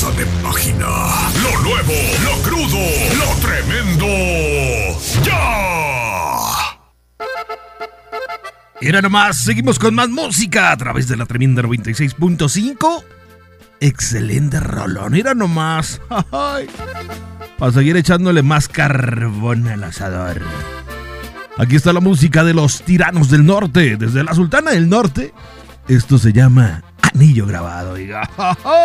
Pasa de página. Lo nuevo, lo crudo, lo tremendo. ¡Ya! Mira nomás, seguimos con más música a través de la tremenda 96.5. Excelente rolón, mira nomás. Para seguir echándole más carbón al asador. Aquí está la música de los Tiranos del Norte, desde la Sultana del Norte. Esto se llama Anillo Grabado, oiga.